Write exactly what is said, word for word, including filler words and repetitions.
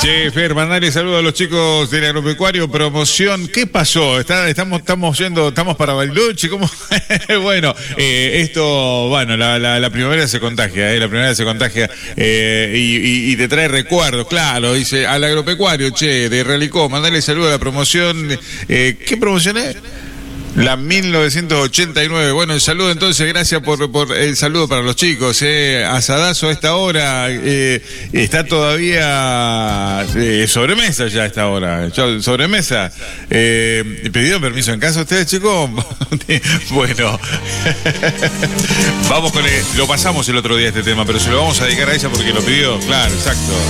Che, Fer, mandale saludos a los chicos del agropecuario, promoción. ¿Qué pasó? ¿Está, estamos, estamos yendo, estamos para Bariloche, ¿cómo? Bueno, eh, esto, bueno, la, la, la primavera se contagia, eh, la primavera se contagia eh, y, y, y te trae recuerdos, claro, dice, al agropecuario, che, de Realicó, mandale saludos a la promoción. Eh, ¿Qué promoción es? La mil novecientos ochenta y nueve. Bueno, el saludo entonces, gracias por, por el saludo para los chicos. Eh. Asadazo a esta hora. Eh, está todavía eh, sobremesa ya a esta hora. Sobremesa. Eh, ¿Pidieron permiso en casa ustedes, chicos? Bueno. Vamos con el, lo pasamos el otro día este tema, pero se lo vamos a dedicar a ella porque lo pidió. Claro, exacto.